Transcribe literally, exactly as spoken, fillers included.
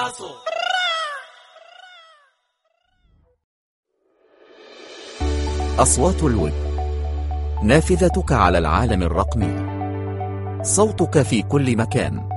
راسه. أصوات الود، نافذتك على العالم الرقمي، صوتك في كل مكان.